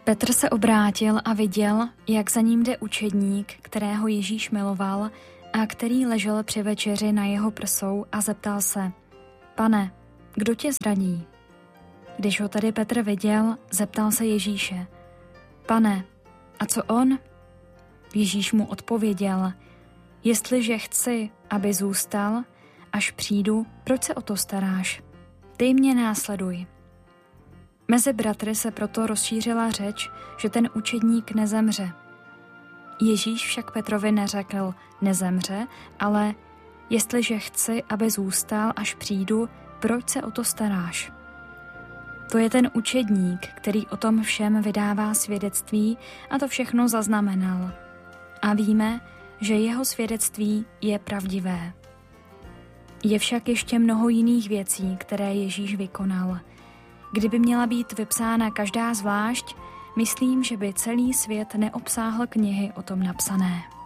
Petr se obrátil a viděl, jak za ním jde učedník, kterého Ježíš miloval a který ležel při večeři na jeho prsou a zeptal se: Pane, kdo tě zradí? Když ho tedy Petr viděl, zeptal se Ježíše: Pane, a co on? Ježíš mu odpověděl: Jestliže chci, aby zůstal, až přijdu, proč se o to staráš? Ty mě následuj. Mezi bratry se proto rozšířila řeč, že ten učedník nezemře. Ježíš však Petrovi neřekl nezemře, ale jestliže chci, aby zůstal, až přijdu, proč se o to staráš? To je ten učedník, který o tom všem vydává svědectví a to všechno zaznamenal. A víme, že jeho svědectví je pravdivé. Je však ještě mnoho jiných věcí, které Ježíš vykonal. Kdyby měla být vypsána každá zvlášť, myslím, že by celý svět neobsáhl knihy o tom napsané.